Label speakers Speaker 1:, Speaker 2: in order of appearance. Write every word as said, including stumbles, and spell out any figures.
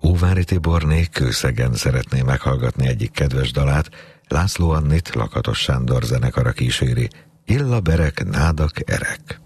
Speaker 1: Óvári Tiborné Kőszegen szeretné meghallgatni egyik kedves dalát, László Annit Lakatos Sándor zenekara kíséri. Illa berek, nádak erek.